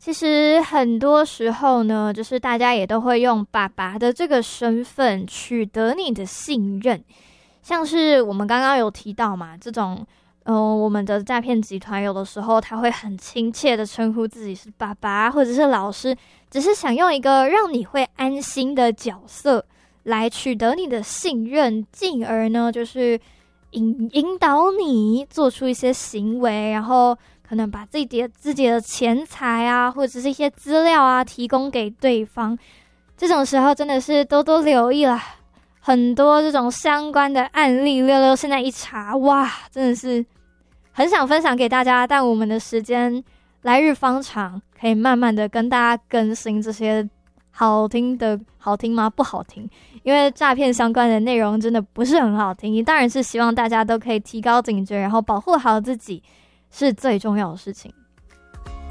其实很多时候呢，就是大家也都会用爸爸的这个身份取得你的信任，像是我们刚刚有提到嘛，这种我们的诈骗集团有的时候他会很亲切的称呼自己是爸爸或者是老师，只是想用一个让你会安心的角色来取得你的信任，进而呢就是引导你做出一些行为，然后可能把自己的钱财啊，或者是一些资料啊提供给对方。这种时候真的是多多留意啦，很多这种相关的案例，六六现在一查，哇，真的是很想分享给大家，但我们的时间来日方长，可以慢慢的跟大家更新这些好听吗？不好听，因为诈骗相关的内容真的不是很好听。当然是希望大家都可以提高警觉，然后保护好自己，是最重要的事情。